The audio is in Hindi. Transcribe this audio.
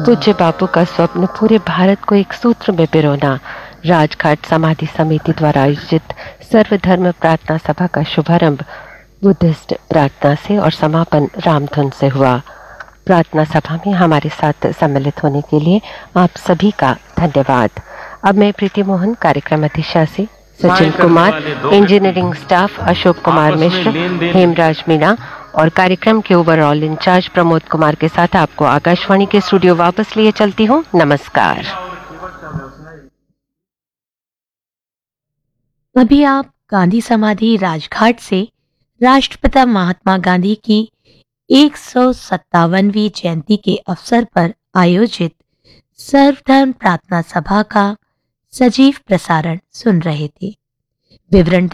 पूज्य बापू का स्वप्न पूरे भारत को एक सूत्र में पिरोना। राजघाट समाधि समिति द्वारा आयोजित सर्वधर्म प्रार्थना सभा का शुभारंभ बुद्धिस्ट प्रार्थना से और समापन रामधुन से हुआ। प्रार्थना सभा में हमारे साथ सम्मिलित होने के लिए आप सभी का धन्यवाद। अब मैं प्रीति मोहन, कार्यक्रम अधिशासी सचिन कुमार, इंजीनियरिंग स्टाफ अशोक कुमार मिश्र, हेमराज मीणा और कार्यक्रम के ओवरऑल इंचार्ज प्रमोद कुमार के साथ आपको आकाशवाणी के स्टूडियो वापस लिए चलती हूँ। नमस्कार। अभी आप गांधी समाधि राजघाट से राष्ट्रपिता महात्मा गांधी की 157वीं जयंती के अवसर पर आयोजित सर्वधर्म प्रार्थना सभा का सजीव प्रसारण सुन रहे थे। विवरण